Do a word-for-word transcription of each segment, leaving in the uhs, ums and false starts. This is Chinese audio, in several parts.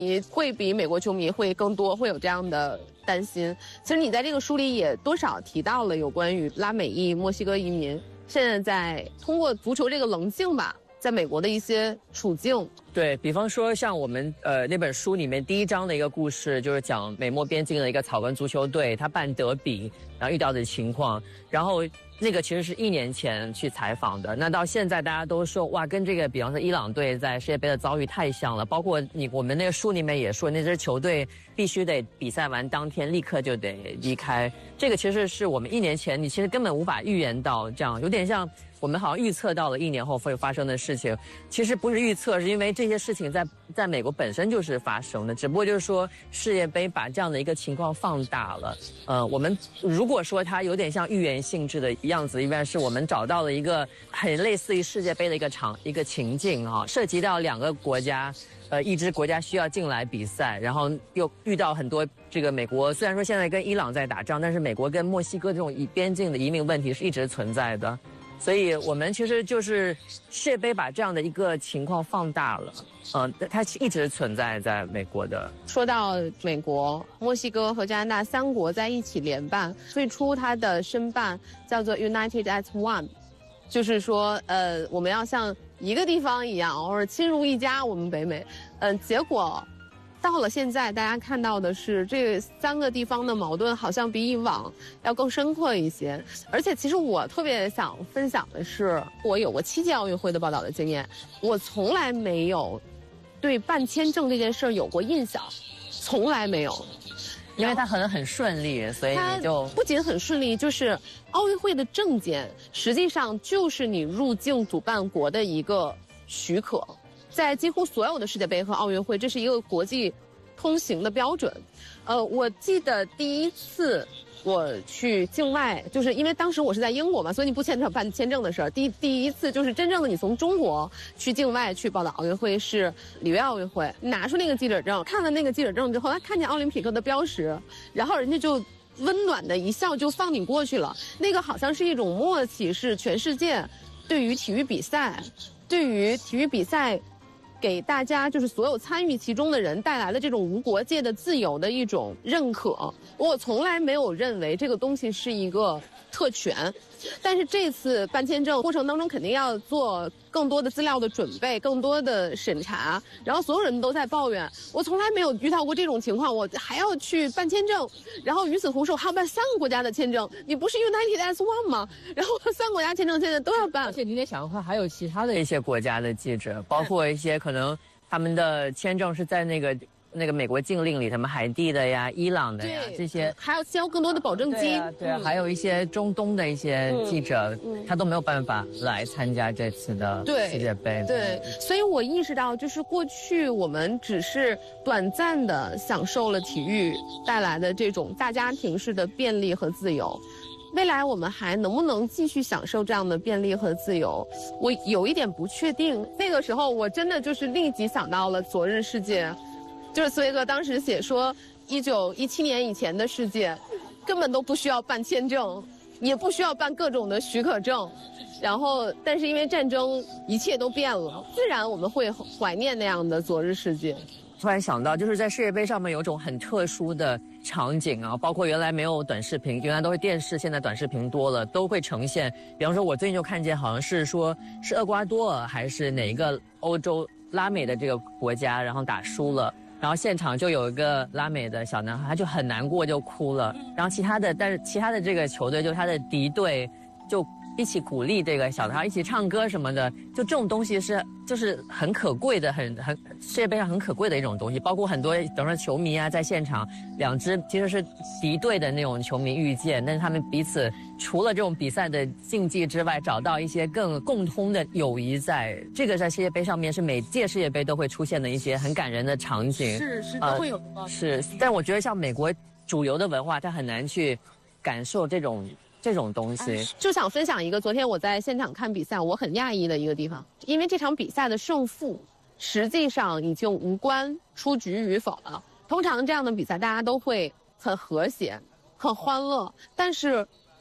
会比美国球迷会更多，会有这样的担心。其实你在这个书里也多少提到了有关于拉美裔墨西哥移民现在在通过足球这个棱镜吧，在美国的一些处境。 对，比方说像我们呃那本书里面第一章的一个故事，就是讲美墨边境的一个草根足球队，他办德比，然后遇到的情况，然后那个其实是一年前去采访的，那到现在大家都说哇，跟这个比方说伊朗队在世界杯的遭遇太像了，包括你我们那个书里面也说，那支球队必须得比赛完当天立刻就得离开，这个其实是我们一年前你其实根本无法预言到，这样有点像我们好像预测到了一年后会发生的事情，其实不是预测，是因为这些事情在在美国本身就是发生的，只不过就是说世界杯把这样的一个情况放大了。呃，我们如果说它有点像预言性质的样子，一般是我们找到了一个很类似于世界杯的一个场一个情境啊，涉及到两个国家。呃，一支国家需要进来比赛，然后又遇到很多这个美国，虽然说现在跟伊朗在打仗，但是美国跟墨西哥这种边境的移民问题是一直存在的，所以我们其实就是世界杯把这样的一个情况放大了，嗯、呃，它一直存在在美国的。 说到美国、墨西哥和加拿大三国在一起联办，最初它的申办叫做 United as One， 就是说，呃，我们要像一个地方一样，或者亲如一家，我们北美，嗯、呃，结果到了现在，大家看到的是这三个地方的矛盾好像比以往要更深刻一些。而且，其实我特别想分享的是，我有过七届奥运会的报道的经验，我从来没有对办签证这件事有过印象，从来没有。 因为它可能很顺利，所以你就不仅很顺利，就是奥运会的证件实际上就是你入境主办国的一个许可，在几乎所有的世界杯和奥运会，这是一个国际通行的标准。呃，我记得第一次我去境外，就是因为当时我是在英国嘛，所以你不牵扯办签证的事儿。第第一次就是真正的你从中国去境外去报道奥运会是里约奥运会，拿出那个记者证，看了那个记者证之后，他看见奥林匹克的标识，然后人家就温暖的一笑就放你过去了。那个好像是一种默契，是全世界对于体育比赛，对于体育比赛给大家就是所有参与其中的人带来的这种无国界的自由的一种认可。我从来没有认为这个东西是一个特权，但是这次办签证过程当中肯定要做更多的资料的准备，更多的审查，然后所有人都在抱怨，我从来没有遇到过这种情况，我还要去办签证，然后与此同时我还要办三个国家的签证，你不是 United as One 吗？然后三个国家签证现在都要办。 而且你得想的话，还有其他的一些国家的记者，包括一些可能他们的签证是在那个那个美国禁令里，他们海地的呀、伊朗的呀，这些还要交更多的保证金。 对啊，对啊、嗯，还有一些中东的一些记者、嗯，他都没有办法来参加这次的世界杯。 对，对，所以我意识到，就是过去我们只是短暂的享受了体育带来的这种大家庭式的便利和自由。未来我们还能不能继续享受这样的便利和自由，我有一点不确定。那个时候我真的就是立即想到了昨日世界，就是茨威格当时写说一九一七年以前的世界根本都不需要办签证，也不需要办各种的许可证，然后但是因为战争一切都变了，自然我们会怀念那样的昨日世界。 突然想到，就是在世界杯上面有种很特殊的场景啊，包括原来没有短视频，原来都是电视，现在短视频多了，都会呈现。比方说，我最近就看见，好像是说是厄瓜多尔还是哪一个欧洲拉美的这个国家，然后打输了，然后现场就有一个拉美的小男孩，他就很难过，就哭了。然后其他的，但是其他的这个球队，就他的敌对，就一起鼓励这个小孩，一起唱歌什么的，就这种东西是就是很可贵的，很很世界杯上很可贵的一种东西。包括很多等于说球迷啊，在现场两支其实是敌对的那种球迷遇见，但是他们彼此除了这种比赛的竞技之外，找到一些更共通的友谊在。这个在世界杯上面是每届世界杯都会出现的一些很感人的场景， 是是都会有、呃、 是。但我觉得像美国主流的文化，它很难去感受这种。这种东西就想分享一个昨天我在现场看比赛我很讶异的一个地方，因为这场比赛的胜负实际上已经无关出局与否了。通常这样的比赛大家都会很和谐很欢乐，但是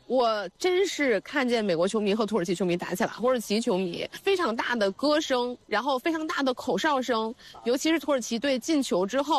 我真是看见美国球迷和土耳其球迷打起来，土耳其球迷非常大的歌声，然后非常大的口哨声，尤其是土耳其队进球之后。